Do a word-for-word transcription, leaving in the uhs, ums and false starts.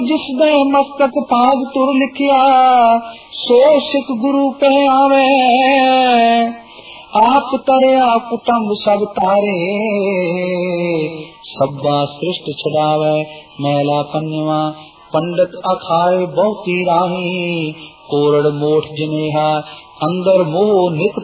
जिसने मस्तक पाग तुर लिखिया, सो सिख गुरु कह आवे। आप तरिया कुटुंब सब तारे, सब्बा सृष्ट छुड़ावे। मैला पंजवा पंडित अखाए बहुती राही, कोरड़ मोठ जनेहा अंदर मोह नित